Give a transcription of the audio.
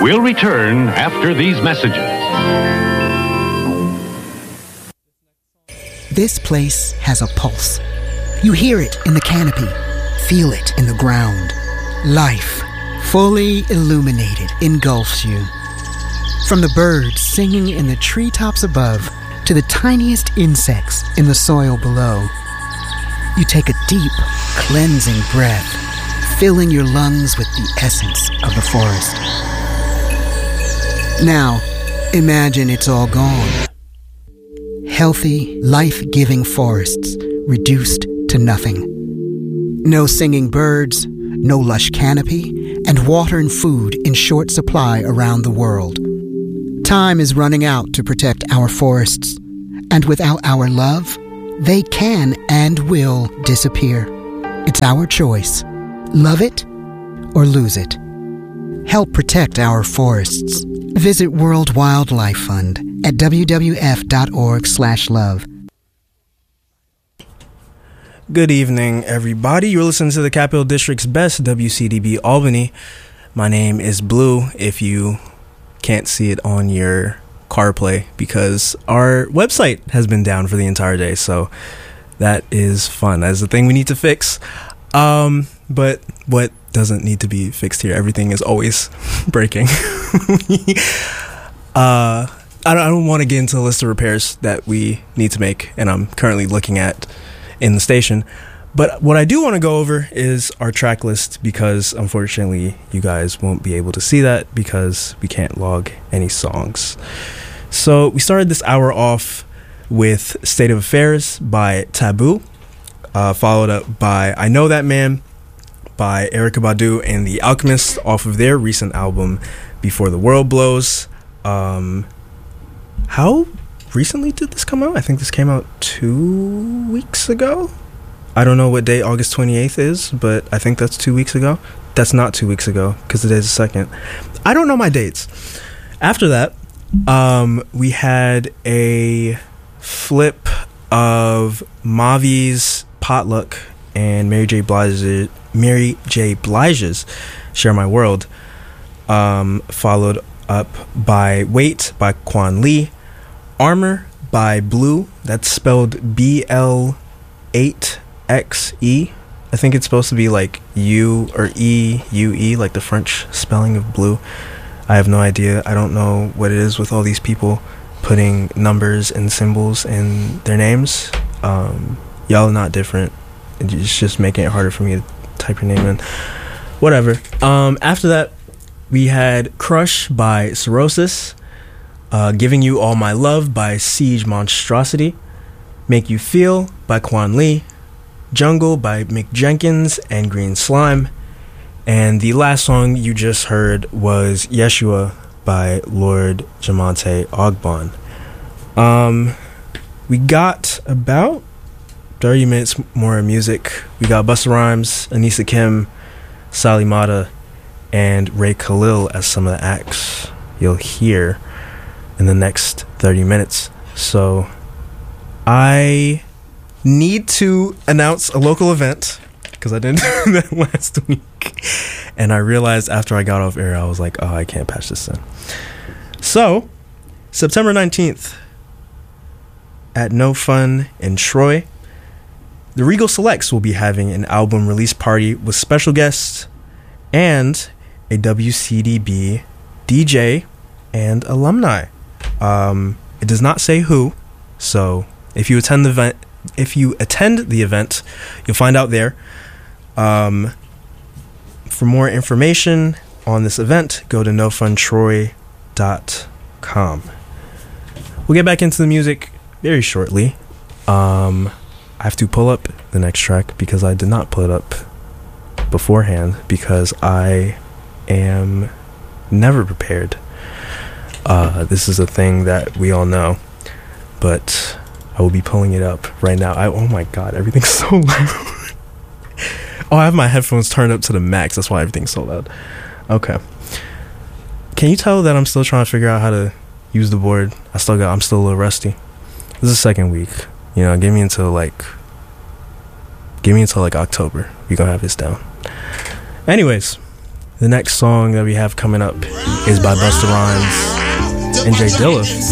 We'll return after these messages. This place has a pulse. You hear it in the canopy, feel it in the ground. Life, fully illuminated, engulfs you. From the birds singing in the treetops above to the tiniest insects in the soil below, you take a deep, cleansing breath, filling your lungs with the essence of the forest. Now, imagine it's all gone. Healthy, life-giving forests reduced to nothing. No singing birds, no lush canopy, and water and food in short supply around the world. Time is running out to protect our forests, and without our love, they can and will disappear. It's our choice. Love it or lose it. Help protect our forests. Visit World Wildlife Fund at wwf.org/love. Good evening, everybody. You're listening to the Capital District's best, WCDB Albany. My name is Blue, if you can't see it on your CarPlay, because our website has been down for the entire day, so that is fun. That is the thing we need to fix. But what doesn't need to be fixed here? Everything is always breaking. I don't want to get into a list of repairs that we need to make, and I'm currently looking at in the station. But what I do want to go over is our track list, because unfortunately you guys won't be able to see that because we can't log any songs. So we started this hour off with State of Affairs by Taboo, followed up by I Know That Man by Erykah Badu and The Alchemist off of their recent album Before the World Blows. How recently did this come out? I think this came out 2 weeks ago. I don't know what day August 28th is, but I think that's 2 weeks ago. That's not 2 weeks ago, because today's the 2nd. I don't know my dates. After that, we had a flip of Mavi's Potluck and Mary J. Blige's Share My World, followed up by Wait by Quan Lee, Armor by Blue, that's spelled BL8XE. I think it's supposed to be like U or EUE, like the French spelling of blue. I have no idea. I don't know what it is with all these people putting numbers and symbols in their names. Y'all are not different. It's just making it harder for me to type your name in. Whatever. After that, we had Crush by Cirrhosis, Giving You All My Love by Siege Monstrosity, Make You Feel by Quan Lee, Jungle by Mick Jenkins and Green Slime, and the last song you just heard was Yeshua by Lord Jamonte Ogbon. We got about 30 minutes more music. We got Busta Rhymes, Anissa Kim, Sally Mata, and Ray Khalil as some of the acts you'll hear in the next 30 minutes. So I need to announce a local event, because I didn't do that last week, and I realized after I got off air, I was like, oh, I can't patch this in. So September 19th at No Fun in Troy, the Regal Selects will be having an album release party with special guests and a WCDB DJ and alumni. It does not say who, so if you attend the event, you'll find out there. For more information on this event, go to nofuntroy.com. We'll get back into the music very shortly. I have to pull up the next track because I did not pull it up beforehand, because I am never prepared. This is a thing that we all know, but I will be pulling it up right now. Oh my god, everything's so loud. Oh, I have my headphones turned up to the max. That's why everything's so loud. Okay. Can you tell that I'm still trying to figure out how to use the board? I'm still a little rusty. This is the second week. You know, give me until like October. We gonna have this down. Anyways, The next song that we have coming up is by Busta Rhymes and Jay Dilla.